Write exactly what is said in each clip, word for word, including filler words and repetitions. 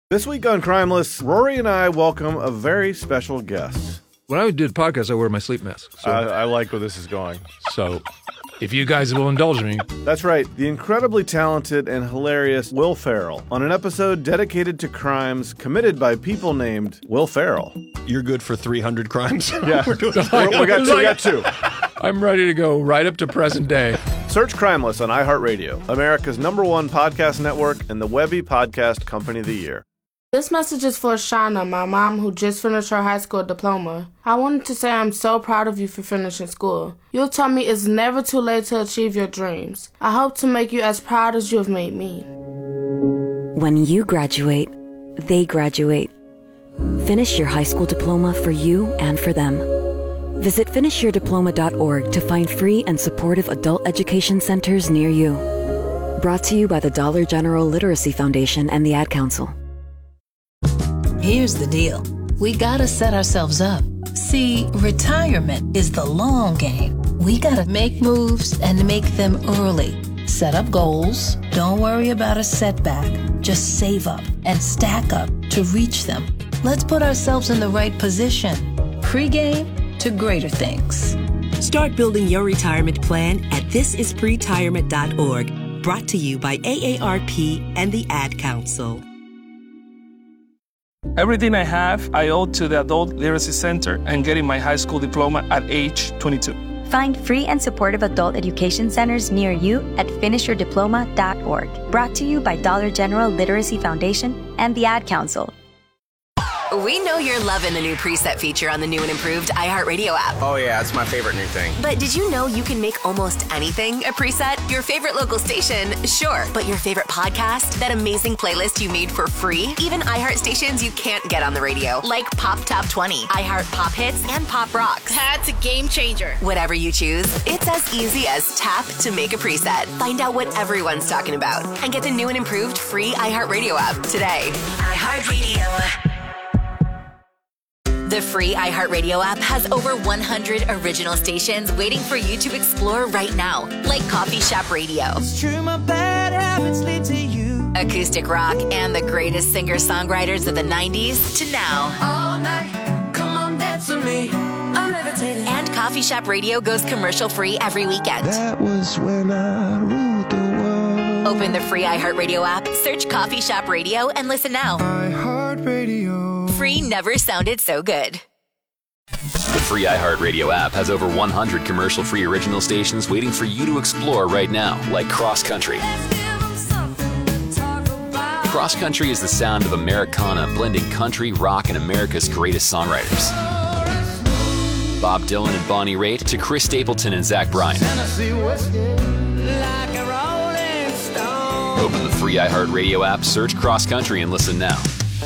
This week on Crimeless, Rory and I welcome a very special guest. When I did podcasts, I wear my sleep mask. So, I, I like where this is going. so if you guys will indulge me. That's right, the incredibly talented and hilarious Will Ferrell on an episode dedicated to crimes committed by people named Will Ferrell. You're good for three hundred crimes? Yeah, We're doing We're, we, got two, we got two. I'm ready to go right up to present day. Search Crimeless on iHeartRadio, America's number one podcast network and the Webby Podcast Company of the Year. This message is for Shauna, my mom, who just finished her high school diploma. I wanted to say I'm so proud of you for finishing school. You told me it's never too late to achieve your dreams. I hope to make you as proud as you have made me. When you graduate, they graduate. Finish your high school diploma for you and for them. Visit finish your diploma dot org to find free and supportive adult education centers near you. Brought to you by the Dollar General Literacy Foundation and the Ad Council. Here's the deal. We gotta set ourselves up. See, retirement is the long game. We gotta make moves and make them early. Set up goals. Don't worry about a setback. Just save up and stack up to reach them. Let's put ourselves in the right position. Pre-game to greater things. Start building your retirement plan at this is pretirement dot org. Brought to you by A A R P and the Ad Council. Everything I have, I owe to the Adult Literacy Center and getting my high school diploma at age twenty-two. Find free and supportive adult education centers near you at finish your diploma dot org. Brought to you by Dollar General Literacy Foundation and the Ad Council. We know you're loving the new preset feature on the new and improved iHeartRadio app. Oh yeah, it's my favorite new thing. But did you know you can make almost anything a preset? Your favorite local station, sure. But your favorite podcast? That amazing playlist you made for free? Even iHeart stations you can't get on the radio, like Pop Top twenty, iHeart Pop Hits, and Pop Rocks. That's a game changer. Whatever you choose, it's as easy as tap to make a preset. Find out what everyone's talking about and get the new and improved free iHeartRadio app today. iHeartRadio. The free iHeartRadio app has over one hundred original stations waiting for you to explore right now, like Coffee Shop Radio, it's true, my bad habits lead to you. Acoustic rock, and the greatest singer-songwriters of the nineties to now. All night, come on, dance with me. I'm levitating. And Coffee Shop Radio goes commercial-free every weekend. That was when I ruled the world. Open the free iHeartRadio app, search Coffee Shop Radio, and listen now. iHeartRadio. Free never sounded so good. The free iHeartRadio app has over one hundred commercial-free original stations waiting for you to explore right now, like Cross Country. Cross Country is the sound of Americana, blending country, rock, and America's greatest songwriters. Bob Dylan and Bonnie Raitt to Chris Stapleton and Zach Bryan. Open the free iHeartRadio app, search Cross Country, and listen now.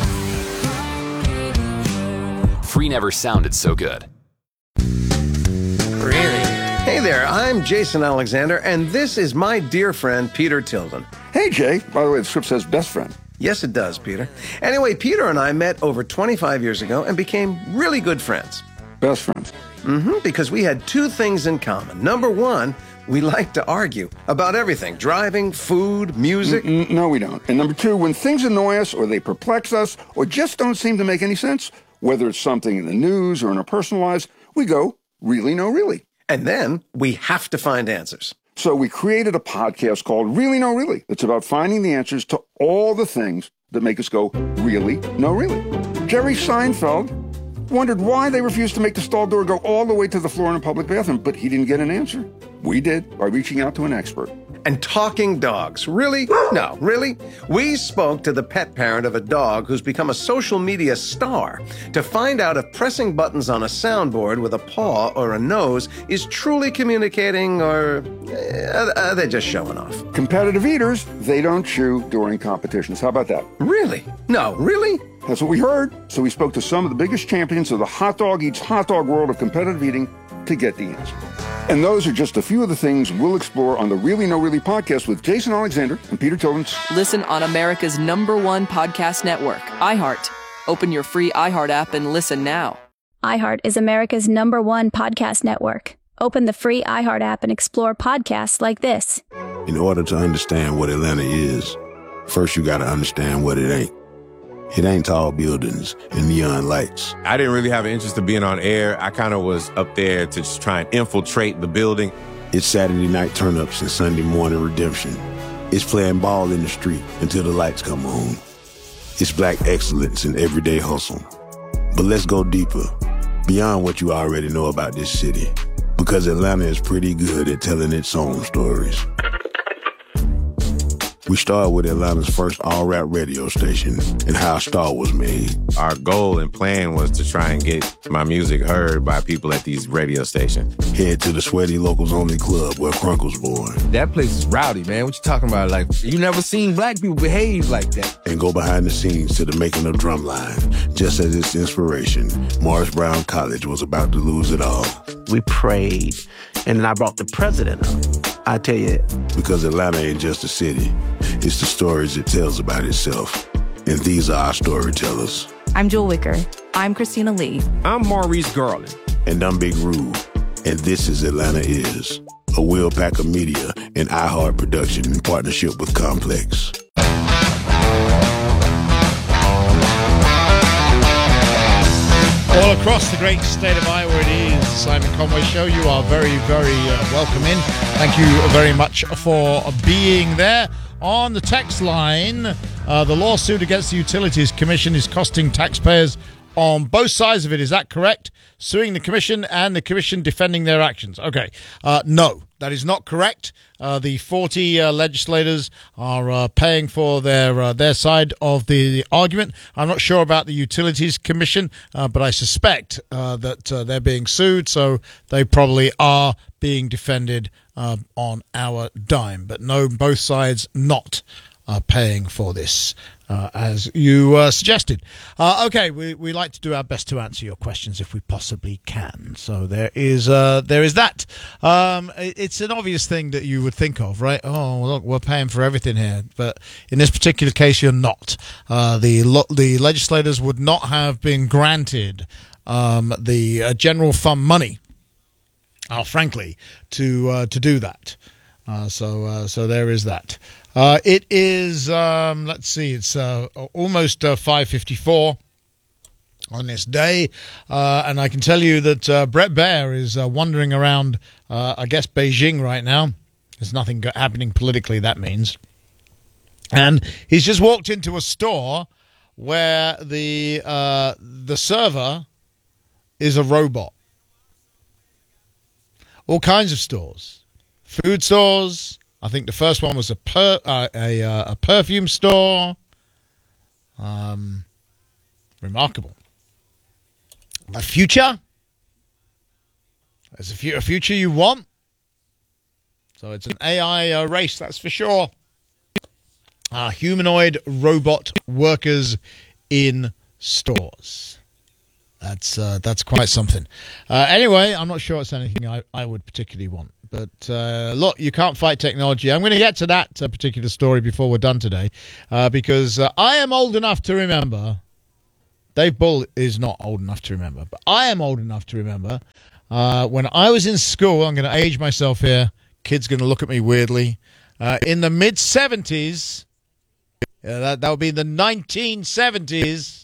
Free never sounded so good. Really? Hey there, I'm Jason Alexander, and this is my dear friend, Peter Tilden. Hey, Jay. By the way, the script says best friend. Yes, it does, Peter. Anyway, Peter and I met over twenty-five years ago and became really good friends. Best friends? Mm-hmm, because we had two things in common. Number one, we like to argue about everything. Driving, food, music. Mm-mm, no, we don't. And number two, when things annoy us or they perplex us or just don't seem to make any sense, whether it's something in the news or in our personal lives, we go, really, no, really. And then we have to find answers. So we created a podcast called Really, No, Really. It's about finding the answers to all the things that make us go, really, no, really. Jerry Seinfeld wondered why they refused to make the stall door go all the way to the floor in a public bathroom, but he didn't get an answer. We did by reaching out to an expert. And talking dogs. Really? No, really? We spoke to the pet parent of a dog who's become a social media star to find out if pressing buttons on a soundboard with a paw or a nose is truly communicating or uh, are they just showing off? Competitive eaters, they don't chew during competitions. How about that? Really? No, really? That's what we heard. So we spoke to some of the biggest champions of the hot dog eats hot dog world of competitive eating to get the answer. And those are just a few of the things we'll explore on the Really No Really podcast with Jason Alexander and Peter Tilden. Listen on America's number one podcast network, iHeart. Open your free iHeart app and listen now. iHeart is America's number one podcast network. Open the free iHeart app and explore podcasts like this. In order to understand what Atlanta is, first you got to understand what it ain't. It ain't tall buildings and neon lights. I didn't really have an interest in being on air. I kind of was up there to just try and infiltrate the building. It's Saturday night turn-ups and Sunday morning redemption. It's playing ball in the street until the lights come on. It's black excellence in everyday hustle. But let's go deeper, beyond what you already know about this city, because Atlanta is pretty good at telling its own stories. We started with Atlanta's first all-rap radio station and how a star was made. Our goal and plan was to try and get my music heard by people at these radio stations. Head to the Sweaty Locals Only Club where Crunk was born. That place is rowdy, man. What you talking about? Like, you never seen black people behave like that. And go behind the scenes to the making of Drumline. Just as its inspiration, Morris Brown College was about to lose it all. We prayed, and then I brought the president up. I tell you. Because Atlanta ain't just a city. It's the stories it tells about itself. And these are our storytellers. I'm Jewel Wicker. I'm Christina Lee. I'm Maurice Garland. And I'm Big Rube. And this is Atlanta Is, a Will Packer Media and iHeart production in partnership with Complex. All across the great state of Iowa, it is the Simon Conway Show. You are very, very uh, welcome in. Thank you very much for being there. On the text line, uh, the lawsuit against the Utilities Commission is costing taxpayers on both sides of it. Is that correct? Suing the Commission and the Commission defending their actions. Okay. Uh, no, that is not correct. Uh, the forty uh, legislators are uh, paying for their uh, their side of the argument. I'm not sure about the Utilities Commission, uh, but I suspect uh, that uh, they're being sued, so they probably are being defended uh, on our dime. But no, both sides not uh, paying for this. Uh, as you uh, suggested. Uh, okay, we, we like to do our best to answer your questions if we possibly can. So there is uh, there is that. Um, it, it's an obvious thing that you would think of, right? Oh, look, we're paying for everything here. But in this particular case, you're not. Uh, the, lo- the legislators would not have been granted um, the uh, general fund money, uh, frankly, to uh, to do that. Uh, so uh, so there is that. Uh, it is, um, let's see, it's uh, almost uh, five fifty-four on this day, uh, and I can tell you that uh, Brett Baer is uh, wandering around, uh, I guess, Beijing right now. There's nothing go- happening politically, that means. And he's just walked into a store where the uh, the server is a robot. All kinds of stores. Food stores. I think the first one was a per, uh, a, uh, a perfume store. Um, remarkable. A future. There's a, fu- a future you want. So it's an A I uh, race, that's for sure. Uh, humanoid robot workers in stores. That's uh, that's quite something. Uh, anyway, I'm not sure it's anything I, I would particularly want. But uh, look, you can't fight technology. I'm going to get to that uh, particular story before we're done today, uh, because uh, I am old enough to remember. Dave Bull is not old enough to remember, but I am old enough to remember uh, when I was in school. I'm going to age myself here. Kids going to look at me weirdly. Uh, in the mid seventies, uh, that that would be the nineteen seventies.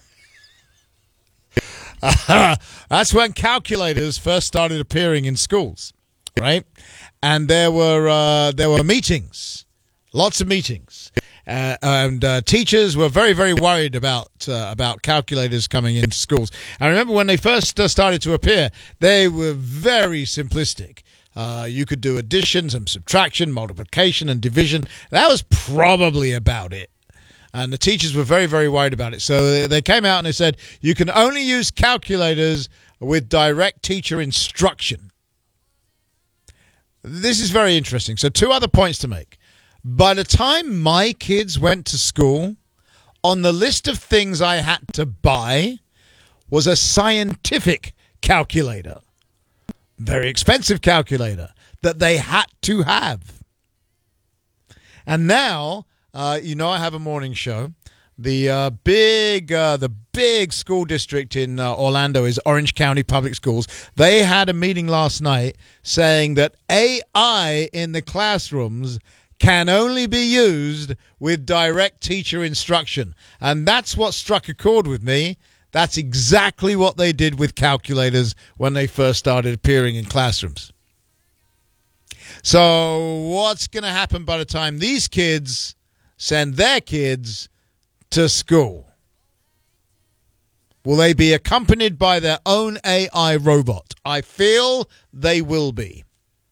Uh, that's when calculators first started appearing in schools. Right, and there were uh, there were meetings, lots of meetings, uh, and uh, teachers were very very worried about uh, about calculators coming into schools. I remember when they first uh, started to appear, they were very simplistic. Uh, you could do addition and subtraction, multiplication and division. That was probably about it. And the teachers were very very worried about it. So they came out and they said you can only use calculators with direct teacher instruction. This is very interesting. So two other points to make. By the time my kids went to school, on the list of things I had to buy was a scientific calculator. Very expensive calculator that they had to have. And now, uh, you know I have a morning show. The uh, big uh, the big school district in uh, Orlando is Orange County Public Schools. They had a meeting last night saying that A I in the classrooms can only be used with direct teacher instruction. And that's what struck a chord with me. That's exactly what they did with calculators when they first started appearing in classrooms. So what's going to happen by the time these kids send their kids to school? Will they be accompanied by their own A I robot? I feel they will be.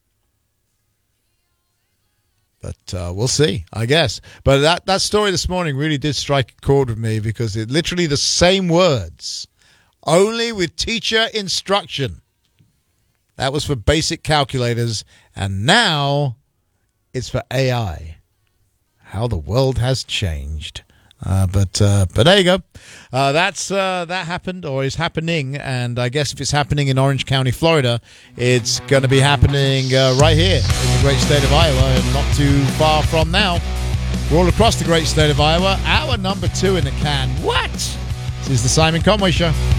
But uh, we'll see, I guess. But that, that story this morning really did strike a chord with me because it literally the same words, only with teacher instruction. That was for basic calculators, and now it's for A I. How the world has changed. Uh, but uh, but there you go. Uh, that's uh, that happened or is happening, and I guess if it's happening in Orange County, Florida, it's going to be happening uh, right here in the great state of Iowa, and not too far from now. We're all across the great state of Iowa. Hour number two in the can. What? This is the Simon Conway Show.